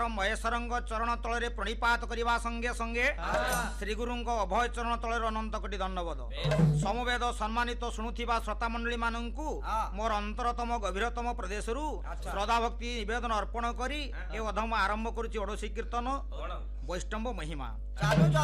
ମହେଶ୍ୱରଙ୍କ ଚରଣ ତଳରେ ପ୍ରଣିପାତ କରିବା ସଙ୍ଗେ ସଙ୍ଗେ ଶ୍ରୀଗୁରୁଙ୍କ ଅଭୟ ଚରଣ ତଳରେ ଅନନ୍ତ କୋଟି ଦଣ୍ଡବୋଧ। ସମବେଦ ସମ୍ମାନିତ ଶୁଣୁଥିବା ଶ୍ରୋତା ମଣ୍ଡଳୀ ମାନଙ୍କୁ ମୋର ଅନ୍ତରତମ ଗଭୀରତମ ପ୍ରଦେଶରୁ ଶ୍ରଦ୍ଧା ଭକ୍ତି ନିବେଦନ ଅର୍ପଣ କରି ଏ ଅଧମ ଆରମ୍ଭ କରୁଛି ଓଡୋଶୀ କୀର୍ତ୍ତନ ବୈଷ୍ଣବ ମହିମା।